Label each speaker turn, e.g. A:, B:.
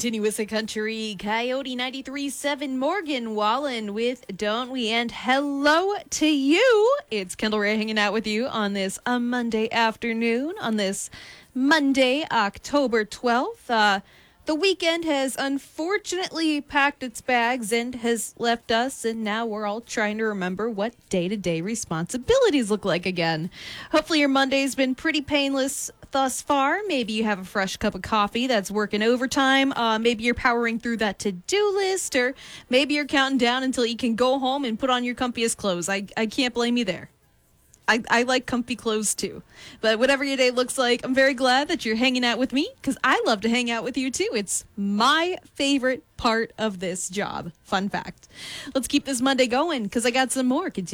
A: continuous a country. Coyote 93.7 Morgan Wallen with Don't We? And hello to you. It's Kendall Ray hanging out with you on this Monday afternoon, on this Monday, October 12th. The weekend has unfortunately packed its bags and has left us, and now we're all trying to remember what day-to-day responsibilities look like again. Hopefully your Monday's been pretty painless thus far. Maybe you have a fresh cup of coffee that's working overtime. Maybe you're powering through that to-do list, or maybe you're counting down until you can go home and put on your comfiest clothes. I can't blame you there. I like comfy clothes too. But whatever your day looks like, I'm very glad that you're hanging out with me because I love to hang out with you too. It's my favorite part of this job. Fun fact. Let's keep this Monday going because I got some more.